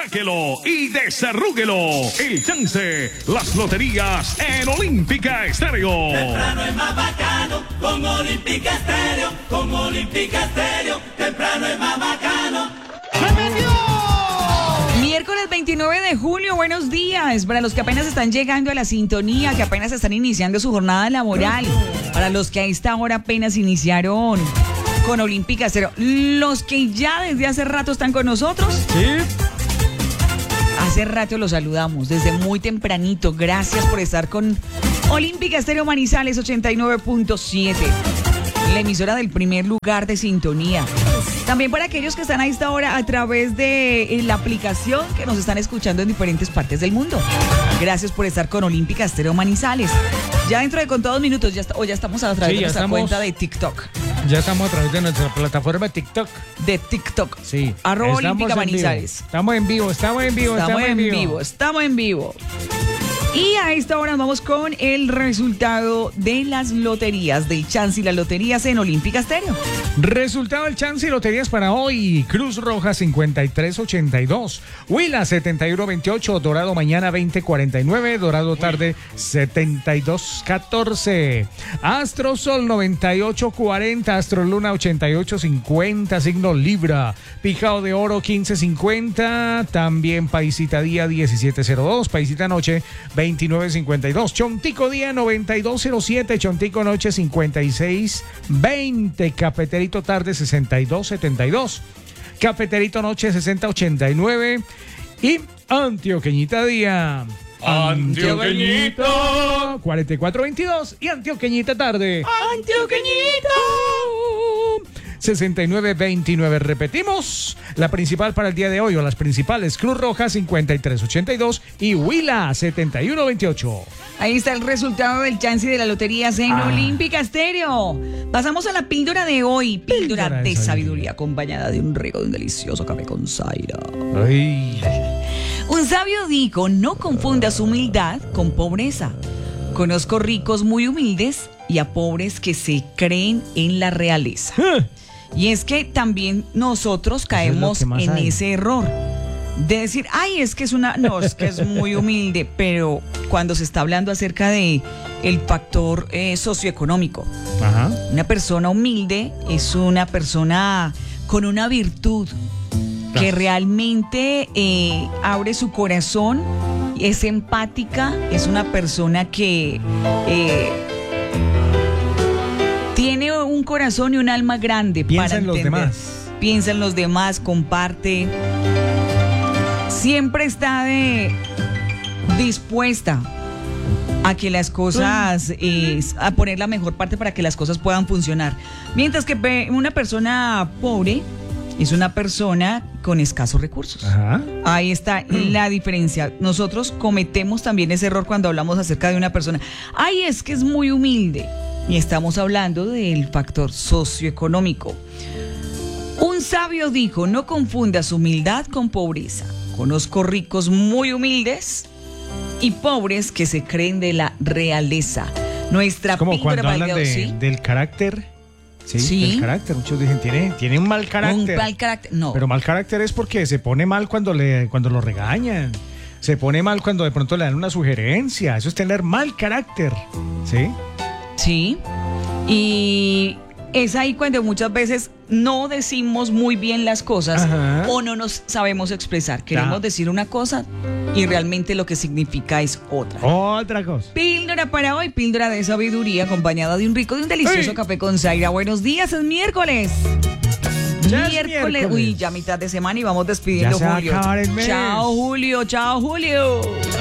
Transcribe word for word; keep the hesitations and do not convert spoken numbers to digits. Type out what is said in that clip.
sáquelo y desarrúguelo. El chance, las loterías en Olímpica Estéreo. Temprano es más bacano con Olímpica Estéreo, con Olímpica Estéreo. Temprano es más bacano. Miércoles veintinueve de julio, buenos días. Para los que apenas están llegando a la sintonía, que apenas están iniciando su jornada laboral, para los que a esta hora apenas iniciaron con Olímpica Estéreo, los que ya desde hace rato están con nosotros. Sí. Hace rato los saludamos, desde muy tempranito. Gracias por estar con Olímpica Estéreo Manizales ochenta y nueve punto siete, la emisora del primer lugar de sintonía. También para aquellos que están a esta hora a través de la aplicación, que nos están escuchando en diferentes partes del mundo. Gracias por estar con Olímpica Estéreo Manizales. Ya dentro de contados minutos, ya, está, o ya estamos a través Sí, de nuestra estamos, cuenta de TikTok. Ya estamos a través de nuestra plataforma TikTok. De TikTok. Sí. Arroba Estamos Olímpica en Manizales. vivo. Estamos en vivo, estamos en vivo, Estamos, estamos, en vivo. vivo, estamos en vivo. Y a esta hora vamos con el resultado de las loterías, del chance y las loterías en Olímpica Estéreo. Resultado del chance y loterías para hoy: Cruz Roja cincuenta y tres ochenta y dos, Huila setenta y uno veintiocho, Dorado mañana veinte cuarenta y nueve, Dorado tarde setenta y dos catorce, Astro Sol noventa y ocho cuarenta, Astro Luna ochenta y ocho cincuenta, signo Libra, Pijao de Oro quince cincuenta, también Paisita Día diecisiete cero dos, Paisita Noche veintinueve cincuenta y dos, Chontico Día noventa y dos cero siete, Chontico Noche cincuenta y seis veinte, Cafeterito Tarde sesenta y dos setenta y dos, Cafeterito Noche sesenta ochenta y nueve y Antioqueñita Día Antioqueñita cuarenta y cuatro veintidós y Antioqueñita Tarde Antioqueñita sesenta y nueve veintinueve. Repetimos, la principal para el día de hoy, o las principales: Cruz Roja cincuenta y tres ochenta y dos y Huila setenta y uno veintiocho. Ahí está el resultado del chance y de la lotería en Ah. Olímpica Estéreo. Pasamos a la píldora de hoy. Píldora, Píldora de de, sabiduría, sabiduría. acompañada de un rico, de un delicioso café con Zaira. Ay. Un sabio dijo: no confundas humildad con pobreza. Conozco ricos muy humildes y a pobres que se creen en la realeza. Y es que también nosotros caemos que más en hay. ese error de decir, ay, es que es una, no, es que es muy humilde, pero cuando se está hablando acerca de el factor eh, socioeconómico, Ajá. una persona humilde es una persona con una virtud que realmente eh, abre su corazón, es empática, es una persona que eh, tiene un corazón y un alma grande. Piensa para en los entender. demás. Piensa en los demás, comparte. Siempre está de, dispuesta a que las cosas, eh, a poner la mejor parte para que las cosas puedan funcionar. Mientras que pe- una persona pobre es una persona con escasos recursos. Ajá. Ahí está la diferencia. Nosotros cometemos también ese error cuando hablamos acerca de una persona. Ay, es que es muy humilde. Y estamos hablando del factor socioeconómico. Un sabio dijo: no confundas humildad con pobreza. Conozco ricos muy humildes y pobres que se creen de la realeza. Nuestra Como píldora cuando hablan valga- de, ¿sí? del carácter. Sí, Sí. del carácter. Muchos dicen, tiene, tiene un mal carácter. Un mal carácter. No. Pero mal carácter es porque se pone mal cuando, le, cuando lo regañan. Se pone mal cuando de pronto le dan una sugerencia. Eso es tener mal carácter. ¿Sí? Sí. Y es ahí cuando muchas veces no decimos muy bien las cosas. Ajá. O no nos sabemos expresar. Queremos Claro. decir una cosa y realmente lo que significa es otra. Otra cosa. Píldora para hoy, píldora de sabiduría acompañada de un rico, de un delicioso ¡Ay! café con Zaira. Buenos días, es miércoles. Ya es miércoles. miércoles. Uy, ya mitad de semana y vamos despidiendo Ya se va a Julio. acabar el mes. Chao, Julio, chao, Julio.